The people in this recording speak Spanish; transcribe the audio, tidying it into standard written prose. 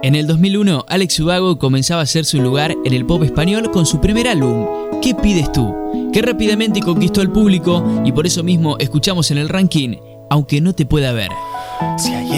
En el 2001, Alex Ubago comenzaba a hacerse un lugar en el pop español con su primer álbum, ¿Qué pides tú?, que rápidamente conquistó al público y por eso mismo escuchamos en el ranking Aunque no te pueda ver.